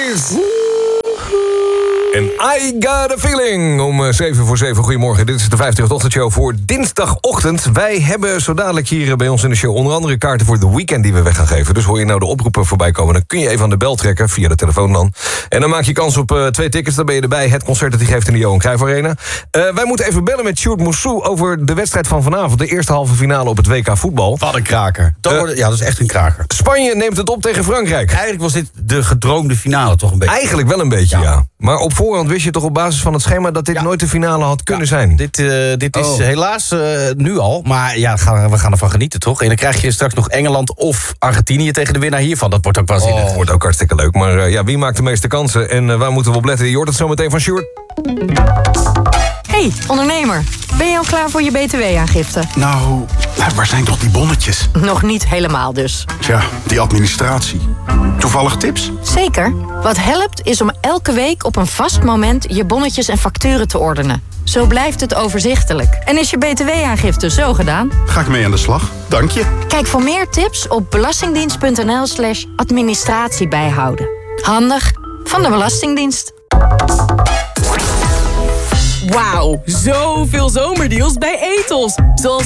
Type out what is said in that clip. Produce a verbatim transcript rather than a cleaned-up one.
Boys! En I Got a Feeling om zeven voor zeven. Goedemorgen, dit is de vijftig ochtendshow voor dinsdagochtend. Wij hebben zo dadelijk hier bij ons in de show onder andere kaarten voor The Weeknd die we weg gaan geven. Dus hoor je nou de oproepen voorbij komen, dan kun je even aan de bel trekken, via de telefoon dan. En dan maak je kans op uh, twee tickets, dan ben je erbij. Het concert dat hij geeft in de Johan Cruijff Arena. Uh, wij moeten even bellen met Sjoerd Moussou over de wedstrijd van vanavond. De eerste halve finale op het W K voetbal. Wat een kraker. Dat Uh, wordt, ja, dat is echt een kraker. Spanje neemt het op tegen Frankrijk. Eigenlijk was dit de gedroomde finale toch een beetje. Eigenlijk wel een beetje, ja. Ja. Maar op voorhand wist je toch op basis van het schema dat dit Ja. nooit de finale had kunnen Ja, zijn. Dit, uh, dit is Oh. helaas uh, nu al. Maar ja, gaan, we gaan ervan genieten, toch? En dan krijg je straks nog Engeland of Argentinië tegen de winnaar hiervan. Dat wordt ook waanzinnig. Oh, wordt ook hartstikke leuk. Maar uh, ja, wie maakt de meeste kansen? En uh, waar moeten we op letten? Je hoort het zo meteen van Sjoerd. Hey, ondernemer. Ben je al klaar voor je B T W-aangifte? Nou, waar zijn toch die bonnetjes? Nog niet helemaal dus. Tja, die administratie. Toevallig tips? Zeker. Wat helpt is om elke week op een vast moment je bonnetjes en facturen te ordenen. Zo blijft het overzichtelijk. En is je B T W-aangifte zo gedaan? Ga ik mee aan de slag? Dank je. Kijk voor meer tips op belastingdienst.nl slash administratie bijhouden. Handig van de Belastingdienst. Wauw, zoveel zomerdeals bij Ethos. Zoals